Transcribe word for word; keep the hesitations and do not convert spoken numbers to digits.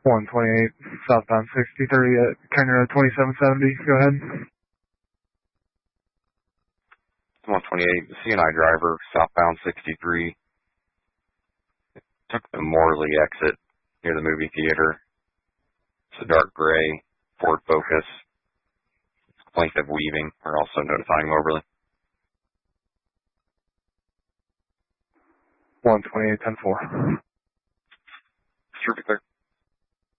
one twenty-eight, southbound sixty thirty at Kenner twenty-seven seventy. Go ahead. one twenty-eight, C and I driver, southbound sixty-three. Took the Morley exit near the movie theater. It's a dark gray Ford Focus. Plaintiff weaving. We're also notifying Moberly. one twenty-eight, ten four. Trooper clear.